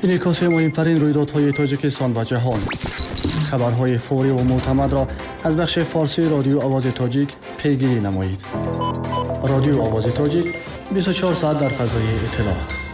انعکاس مهمترین رویدادهای تاجیکستان و جهان. خبرهای فوری و معتمد را از بخش فارسی رادیو آواز تاجیک پیگیری نمایید. رادیو آواز تاجیک 24 ساعت در فضای اطلاعات.